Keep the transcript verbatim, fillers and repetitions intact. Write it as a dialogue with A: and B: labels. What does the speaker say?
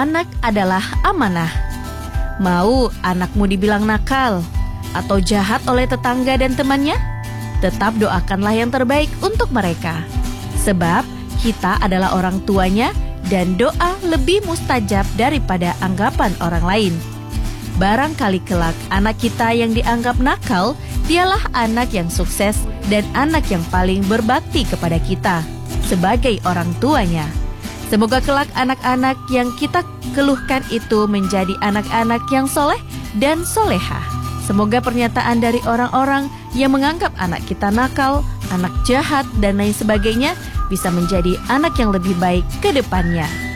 A: anak adalah amanah. Mau anakmu dibilang nakal atau jahat oleh tetangga dan temannya? Tetap doakanlah yang terbaik untuk mereka. Sebab kita adalah orang tuanya dan doa lebih mustajab daripada anggapan orang lain. Barangkali kelak anak kita yang dianggap nakal, dialah anak yang sukses dan anak yang paling berbakti kepada kita sebagai orang tuanya. Semoga kelak anak-anak yang kita keluhkan itu menjadi anak-anak yang soleh dan solehah. Semoga pernyataan dari orang-orang yang menganggap anak kita nakal, anak jahat, dan lain sebagainya bisa menjadi anak yang lebih baik ke depannya.